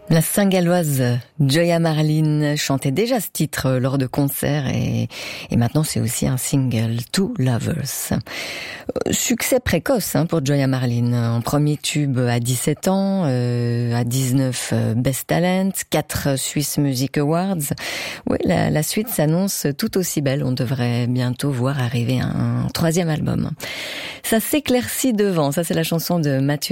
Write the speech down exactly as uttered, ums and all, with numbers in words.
La Saint-Galloise Joya Marlin chantait déjà ce titre lors de concerts et, et maintenant c'est aussi un single, Two Lovers. Succès précoce hein, pour Joya Marlin. En premier tube à dix-sept ans, euh, à dix-neuf Best Talent, quatre Swiss Music Awards. Oui, la, la suite s'annonce tout aussi belle. On devrait bientôt voir arriver un, un troisième album. Ça s'éclaircit devant. Ça c'est la chanson de Mathieu